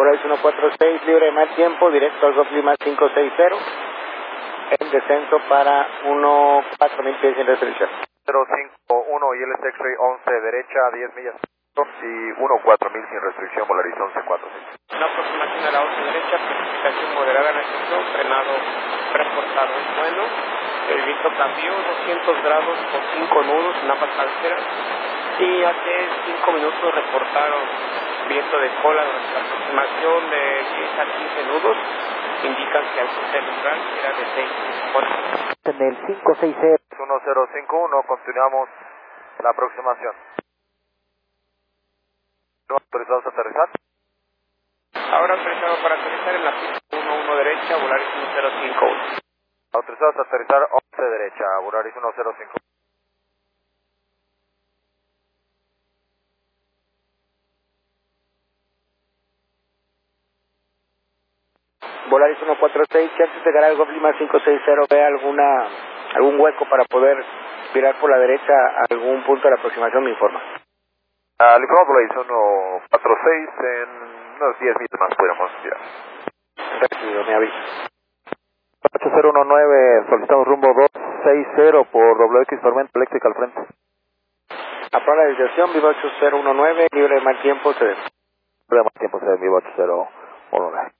Volaris 146, libre de mal tiempo, directo al Golf Lima 560, en descenso para 14000 pies sin restricción. 051 y LS X-Ray 11 derecha, 10 millas y 14000 sin restricción, Volaris 1146. Una aproximación a la 11 derecha, precipitación moderada en ascensión, frenado reportado es bueno. El viento cambió 200 grados con 5 nudos en ambas cabeceras y hace 5 minutos reportaron viento de cola durante la aproximación de 10 a 15 nudos, indican que el cruce central era de 6 4. En el 560. 1051, continuamos la aproximación. ¿No autorizados a aterrizar? Ahora autorizado para aterrizar en la pista 11 derecha, Volaris 1051. Autorizados a aterrizar 11 derecha, Volaris 105. Volaris 146, chances de llegar al Golf Lima 560, ¿ve algún hueco para poder virar por la derecha a algún punto de la aproximación? Me informa. Al informe Volaris 146, en unos 10 minutos más podemos tirar. Recibido, me avisa. 8019, solicitamos rumbo 260 por WX Tormenta Eléctrica al frente. Aprobada la desviación, Viva 8019, libre de mal tiempo, se debe. Libre de mal tiempo, se debe, Viva 8019.